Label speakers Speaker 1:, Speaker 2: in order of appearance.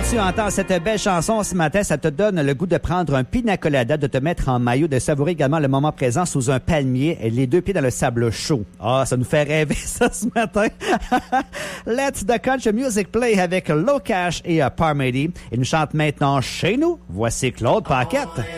Speaker 1: tu entends cette belle chanson ce matin, ça te donne le goût de prendre un pina colada, de te mettre en maillot, de savourer également le moment présent sous un palmier et les deux pieds dans le sable chaud. Ah, ça nous fait rêver ça ce matin. Let's the Country Music Play avec Low Cash et Parmady. Il nous chante maintenant chez nous. Voici Claude Paquette.